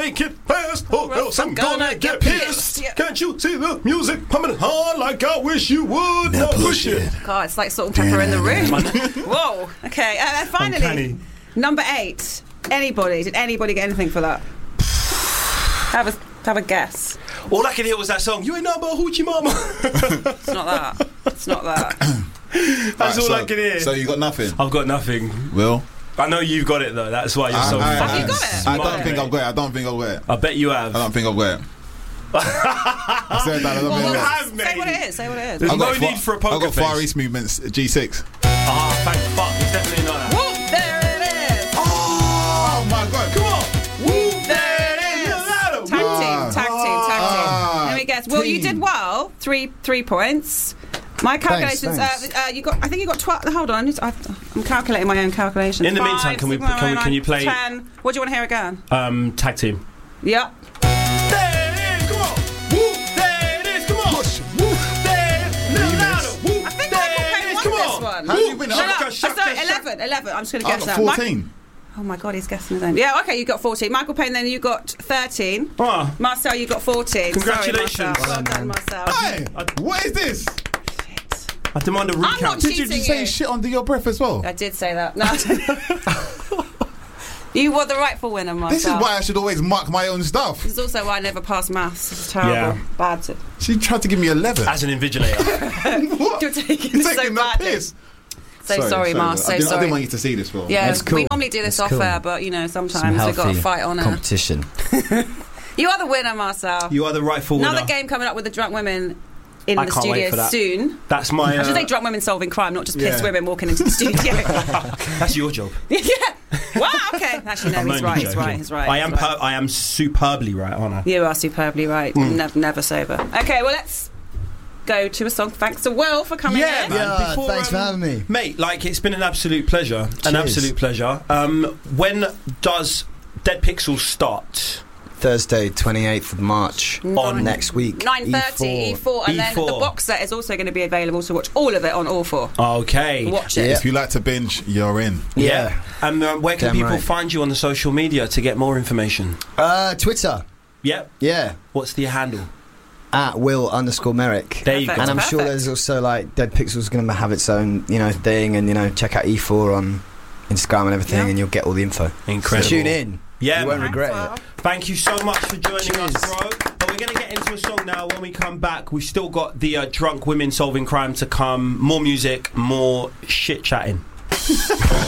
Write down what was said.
make it fast, or else I'm gonna get pissed. Yeah. Can't you see the music pumping hard like I wish you would? Now push it. God, it's like Salt and Pepper in the room. Whoa. Okay, finally, Uncanny. number 8. Did anybody get anything for that? Have a guess. All I could hear was that song, You Ain't Nothing But a Hoochie Mama. It's not that. It's not that. That's all I could hear. So you got nothing? I've got nothing. Will? I know you've got it though. That's why you're so fucking you got it? smart, I don't think mate. I've got it. I don't think I've got it. I bet you have. I don't think I've got it. I said that. I don't think You I've got it. have, mate. Say what it is. Say what it is. There's I've no got need for a poker I've got Far face. East Movements G6. Ah, thank fuck. It's definitely not that. Whoop, there it is. Oh my god! Come on. Whoop, there it is. Tag team. Let me guess. Well, you did well. 3 points. My calculations. Thanks. You got. I think you got 12. Hold on. I'm calculating my own calculations. In the meantime, can you play 10. What do you want to hear again? Tag team. Yep. There it is. Come on. Whoop, there it is. Come on. Whoop, there it is. Little louder. Whoop, I think there Michael it Payne is. won Come this on. one. How did you win? No, I sorry, 11. I'm just going to guess got that. 14. Oh my god, he's guessing his own. Yeah, okay, you got 14. Michael Payne, then you got 13. Ah. Marcel, you got 14. Congratulations. Sorry, Marcel. Well done, Marcel. Hey, what is this? I demand a I'm not recount. Did you cheating just say you. shit under your breath as well? I did say that. No. You were the rightful winner, Marcel. This is why I should always mark my own stuff. This is also why I never passed maths. It's terrible. Yeah. Bad. She tried to give me 11. As an invigilator. What? You're taking You're this so taking the badly. piss. So sorry, Mars. So I didn't sorry. want you to see this film. Yeah, That's cool. we normally do this That's off cool. air, but you know, Some sometimes we've got to healthy fight on air. competition. You are the winner, Marcel. You are the rightful winner. Another game coming up with the drunk women in I the can't wait studio for that. soon. That's my. I should say drunk women solving crime, not just pissed Yeah. women walking into the studio. That's your job. Yeah. Wow. Okay. Actually, no. I'm He's only right. He's joking. right. He's right. I am. he's right. I am superbly right, aren't I? You are superbly right. Never sober. Okay. Well, let's go to a song. Thanks to Will for coming Yeah, in. man. Yeah, Before, thanks for having me. Mate, like, it's been an absolute pleasure. An Cheers. absolute pleasure. When does Dead Pixels start? Thursday, 28th of March. On next week. 9:30 E4, and then E4. the box set is also going to be available to watch all of it on All 4. Okay. Watch it. Yeah. If you like to binge, you're in. Yeah. And where can Damn people right. find you on the social media to get more information? Twitter. Yep. Yeah. What's the handle? At Will_Merrick. There you Perfect. go. And I'm sure Perfect. there's also like Dead Pixels going to have its own, thing, and check out E4 on Instagram and everything, Yeah. and you'll get all the info. Incredible. So tune in. Yeah, You won't man. regret Thanks, it. Thank you so much for joining us, Cheers. bro. But we're going to get into a song now. When we come back, we've still got the drunk women solving crime to come. More music, more shit chatting.